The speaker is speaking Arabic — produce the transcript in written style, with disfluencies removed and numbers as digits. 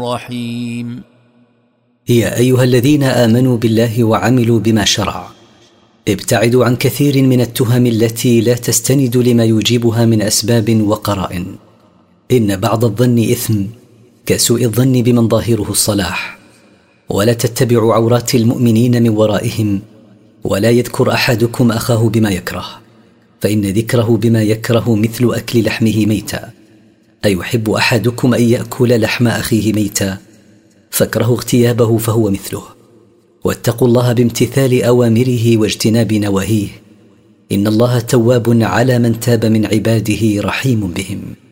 الرحيم. يا أيها الذين آمنوا بالله وعملوا بما شرع، ابتعدوا عن كثير من التهم التي لا تستند لما يجيبها من أسباب وقرائن. إن بعض الظن إثم كسوء الظن بمن ظاهره الصلاح. ولا تتبعوا عورات المؤمنين من ورائهم، ولا يذكر أحدكم أخاه بما يكره، فإن ذكره بما يكره مثل أكل لحمه ميتا. أيحب أحدكم أن يأكل لحم أخيه ميتا؟ فاكرهوا اغتيابه فهو مثله. واتقوا الله بامتثال أوامره واجتناب نواهيه، إن الله تواب على من تاب من عباده رحيم بهم.